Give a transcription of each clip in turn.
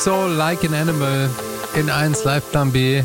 So Like an Animal in 1 Live Plan B.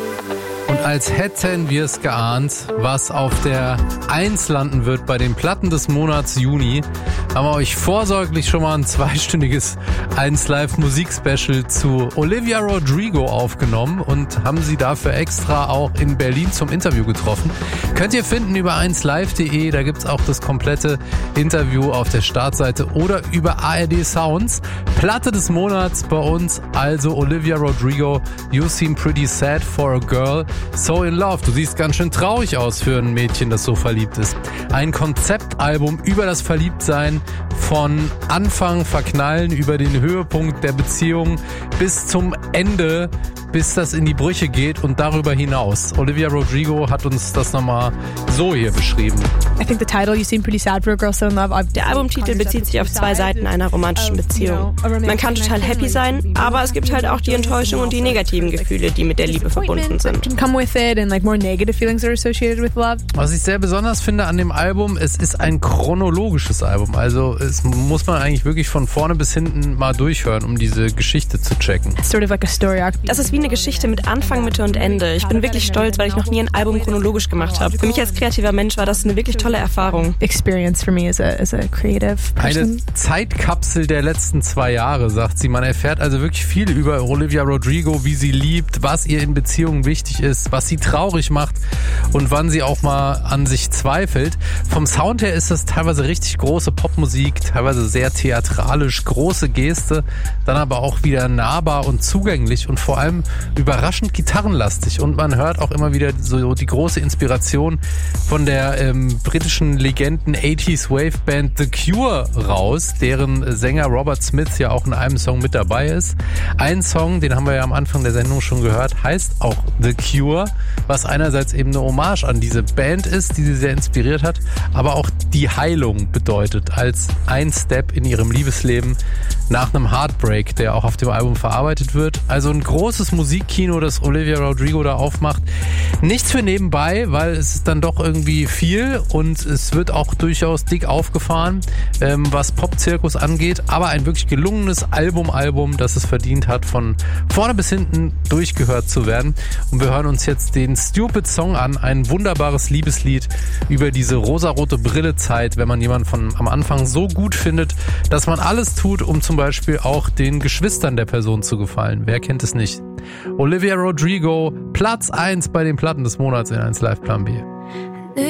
Und als hätten wir es geahnt, was auf der 1 landen wird bei den Platten des Monats Juni, haben wir euch vorsorglich schon mal ein 2-stündiges 1 Live Musik-Special zu Olivia Rodrigo aufgenommen und haben sie dafür extra auch in Berlin zum Interview getroffen. Könnt ihr finden über 1live.de, da gibt's auch das komplette Interview auf der Startseite oder über ARD Sounds. Platte des Monats bei uns, also Olivia Rodrigo, You Seem Pretty Sad for a Girl. So in Love. Du siehst ganz schön traurig aus für ein Mädchen, das so verliebt ist. Ein Konzeptalbum über das Verliebtsein, von Anfang verknallen über den Höhepunkt der Beziehung bis zum Ende, bis das in die Brüche geht und darüber hinaus. Olivia Rodrigo hat uns das nochmal so hier beschrieben. I think the title, You Seem Pretty Sad for a Girl, So in Love. Der Albumtitel bezieht sich auf 2 Seiten einer romantischen Beziehung. Man kann total happy sein, aber es gibt halt auch die Enttäuschung und die negativen Gefühle, die mit der Liebe verbunden sind. Come with it and like more negative feelings are associated with love. Was ich sehr besonders finde an dem Album, es ist ein chronologisches Album. Also es muss man eigentlich wirklich von vorne bis hinten mal durchhören, um diese Geschichte zu checken. Sort of like a story arc. Das ist wie eine Geschichte mit Anfang, Mitte und Ende. Ich bin wirklich stolz, weil ich noch nie ein Album chronologisch gemacht habe. Für mich als kreativer Mensch war das eine wirklich tolle Erfahrung. Experience for me as a creative person. Eine Zeitkapsel der letzten 2 Jahre, sagt sie. Man erfährt also wirklich viel über Olivia Rodrigo, wie sie liebt, was ihr in Beziehungen wichtig ist, was sie traurig macht und wann sie auch mal an sich zweifelt. Vom Sound her ist das teilweise richtig große Popmusik, teilweise sehr theatralisch, große Geste, dann aber auch wieder nahbar und zugänglich und vor allem überraschend gitarrenlastig. Und man hört auch immer wieder so die große Inspiration von der britischen Legenden 80s Wave Band The Cure raus, deren Sänger Robert Smith ja auch in einem Song mit dabei ist. Ein Song, den haben wir ja am Anfang der Sendung schon gehört, heißt auch The Cure, was einerseits eben eine Hommage an diese Band ist, die sie sehr inspiriert hat, aber auch die Heilung bedeutet, als ein Step in ihrem Liebesleben nach einem Heartbreak, der auch auf dem Album verarbeitet wird. Also ein großes Musikkino, das Olivia Rodrigo da aufmacht. Nichts für nebenbei, weil es ist dann doch irgendwie viel und es wird auch durchaus dick aufgefahren, was Pop-Zirkus angeht, aber ein wirklich gelungenes Album, das es verdient hat, von vorne bis hinten durchgehört zu werden. Und wir hören uns jetzt den Stupid Song an, ein wunderbares Liebeslied über diese rosarote Brillezeit, wenn man jemanden am Anfang so gut findet, dass man alles tut, um zum Beispiel auch den Geschwistern der Person zu gefallen. Wer kennt es nicht? Olivia Rodrigo, Platz 1 bei den Platten des Monats in 1 Live Plan B.